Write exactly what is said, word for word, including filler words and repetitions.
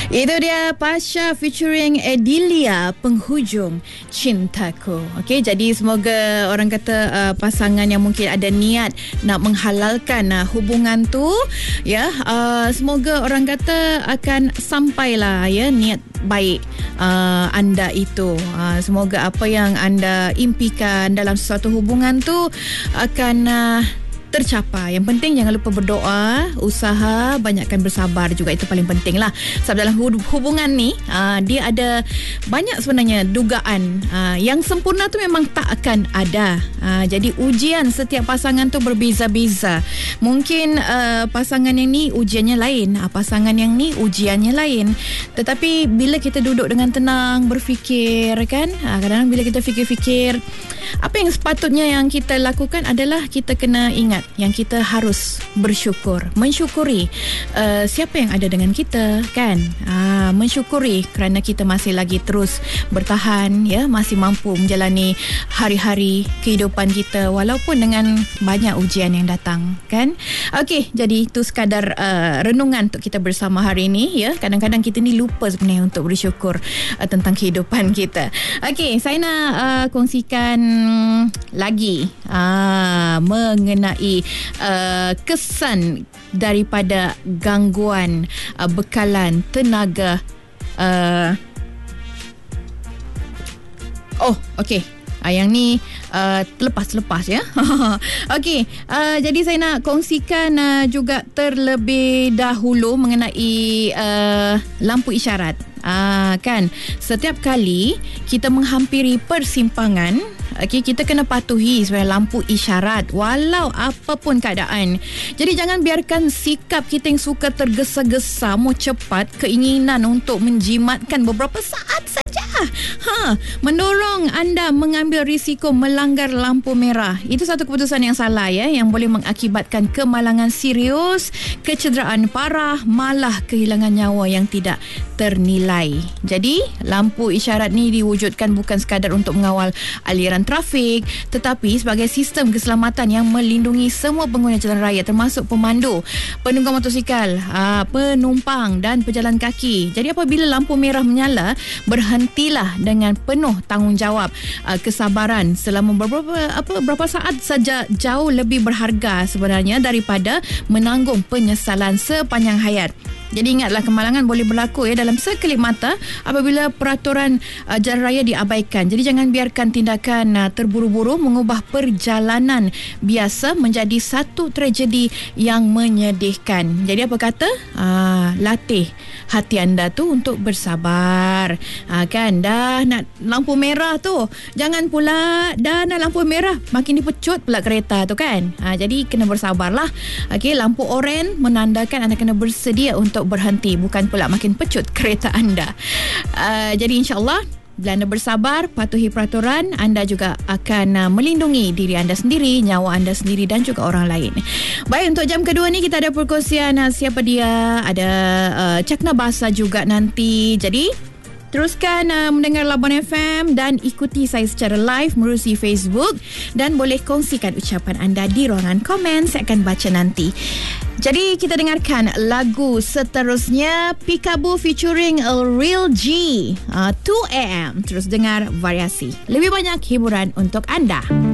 Itu dia Pasha featuring Edilia, Penghujung Cintaku. Okey, jadi semoga orang kata uh, pasangan yang mungkin ada niat nak menghalalkan uh, hubungan tu, ya, uh, semoga orang kata akan sampailah ya niat baik uh, anda itu. Uh, semoga apa yang anda impikan dalam sesuatu hubungan tu akan uh, tercapai. Yang penting jangan lupa berdoa, usaha, banyakkan bersabar juga, itu paling penting lah. Sebab dalam hubungan ni aa, dia ada banyak sebenarnya dugaan. Aa, yang sempurna tu memang tak akan ada. Aa, jadi ujian setiap pasangan tu berbeza-beza. Mungkin aa, pasangan yang ni ujiannya lain, aa, pasangan yang ni ujiannya lain. Tetapi bila kita duduk dengan tenang berfikir kan, aa, kadang-kadang bila kita fikir-fikir, apa yang sepatutnya yang kita lakukan adalah kita kena ingat yang kita harus bersyukur, mensyukuri uh, siapa yang ada dengan kita kan, uh, mensyukuri kerana kita masih lagi terus bertahan, ya, masih mampu menjalani hari-hari kehidupan kita walaupun dengan banyak ujian yang datang kan. Okey, jadi itu sekadar uh, renungan untuk kita bersama hari ini, ya. Kadang-kadang kita ni lupa sebenarnya untuk bersyukur uh, tentang kehidupan kita. Okey, saya nak uh, kongsikan lagi uh, mengenai Uh, kesan daripada gangguan uh, bekalan tenaga. Uh, oh, okey. Uh, yang ni uh, terlepas-lepas ya. Okey, uh, jadi saya nak kongsikan uh, juga terlebih dahulu mengenai uh, lampu isyarat. Ah, kan, setiap kali kita menghampiri persimpangan, okay, kita kena patuhi sebenarnya lampu isyarat walau apapun keadaan. Jadi jangan biarkan sikap kita yang suka tergesa-gesa, mau cepat, keinginan untuk menjimatkan beberapa saat saja, ha, mendorong anda mengambil risiko melanggar lampu merah. Itu satu keputusan yang salah, ya, yang boleh mengakibatkan kemalangan serius, kecederaan parah, malah kehilangan nyawa yang tidak ternilai. Jadi lampu isyarat ni diwujudkan bukan sekadar untuk mengawal aliran trafik, tetapi sebagai sistem keselamatan yang melindungi semua pengguna jalan raya, termasuk pemandu, penunggang motosikal, penumpang dan pejalan kaki. Jadi apabila lampu merah menyala, berhentilah dengan penuh tanggungjawab. Kesabaran selama beberapa apa berapa saat saja jauh lebih berharga sebenarnya daripada menanggung penyesalan sepanjang hayat. Jadi ingatlah, kemalangan boleh berlaku, ya, dalam sekelip mata apabila peraturan uh, jalan raya diabaikan. Jadi jangan biarkan tindakan uh, terburu-buru mengubah perjalanan biasa menjadi satu tragedi yang menyedihkan. Jadi apa kata? Uh, latih hati anda tu untuk bersabar. Uh, kan, dah nak lampu merah tu, jangan pula dah nak lampu merah makin dipecut pula kereta tu kan. Uh, jadi kena bersabarlah. Okey, lampu oren menandakan anda kena bersedia untuk berhenti, bukan pula makin pecut kereta anda. Uh, jadi insyaAllah bila anda bersabar, patuhi peraturan, anda juga akan uh, melindungi diri anda sendiri, nyawa anda sendiri dan juga orang lain. Baik, untuk jam kedua ni kita ada perkongsian uh, siapa dia, ada uh, Cakna Bahasa juga nanti. Jadi teruskan uh, mendengar Labuan F M dan ikuti saya secara live melalui Facebook, dan boleh kongsikan ucapan anda di ruangan komen, saya akan baca nanti. Jadi kita dengarkan lagu seterusnya, Peekaboo featuring Real G, uh, two a m. Terus dengar variasi, lebih banyak hiburan untuk anda.